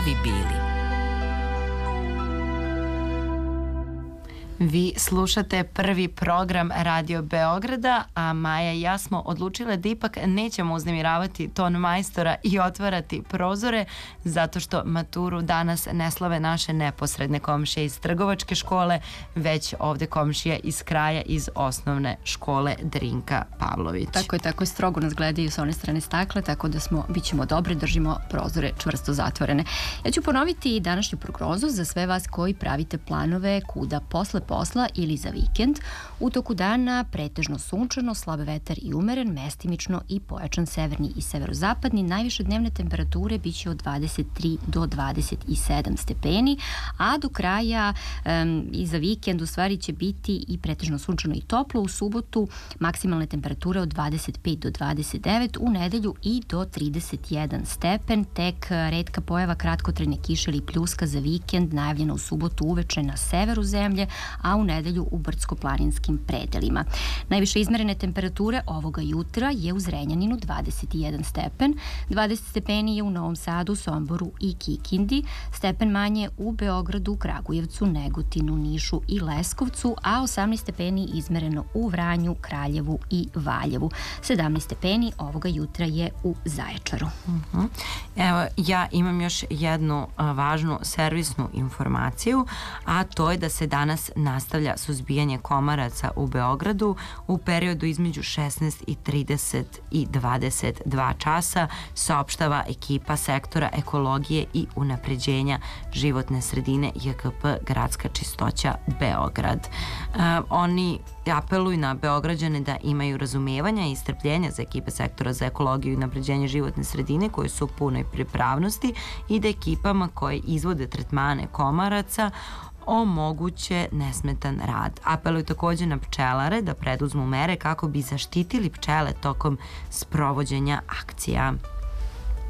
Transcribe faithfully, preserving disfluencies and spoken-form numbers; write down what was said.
vi bili. Vi slušate prvi program Radio Beograda, a Maja i ja smo odlučile da ipak nećemo uznemiravati ton majstora i otvarati prozore, zato što maturu danas ne slave naše neposredne komšije iz Trgovačke škole, već ovde komšije iz kraja iz osnovne škole Drinka Pavlović. Tako je, tako je, strogo nas gledaju sa one strane stakle, tako da smo, bit ćemo dobri, držimo prozore čvrsto zatvorene. Ja ću ponoviti današnju prognozu za sve vas koji pravite planove kuda posle posla ili za vikend. U toku dana pretežno sunčano, slab vetar i umeren, mestimično i pojačan severni i severozapadni. Najviše dnevne temperature biće od dvadeset tri do dvadeset sedam stepeni, a do kraja um, i za vikend u stvari će biti i pretežno sunčano i toplo. U subotu maksimalne temperature od dvadeset pet do dvadeset devet, u nedelju i do trideset jedan stepen, tek retka pojava kratkotrajne kiše ili pljuska za vikend najavljena u subotu uveče na severu zemlje, a u nedelju u brdsko-planinskim predelima. Najviše izmerene temperature ovoga jutra je u Zrenjaninu dvadeset jedan stepen, dvadeset stepeni je u Novom Sadu, Somboru i Kikindi, stepen manje u Beogradu, Kragujevcu, Negotinu, Nišu i Leskovcu, a osamnaest stepeni izmereno u Vranju, Kraljevu i Valjevu. sedamnaest stepeni ovoga jutra je u Zaječaru. Uh-huh. Evo, ja imam još jednu a, važnu servisnu informaciju, a to je da se danas nastavlja suzbijanje komaraca u Beogradu u periodu između šesnaest i trideset i dvadeset dva časa, saopštava ekipa sektora ekologije i unapređenja životne sredine J K P Gradska čistoća Beograd. Uh, oni apeluju na Beograđane da imaju razumevanja i strpljenja za ekipe sektora za ekologiju i unapređenje životne sredine koje su u punoj pripravnosti i da ekipama koje izvode tretmane komaraca omoguće nesmetan rad. Apeluju takođe na pčelare da preduzmu mere kako bi zaštitili pčele tokom sprovođenja akcija.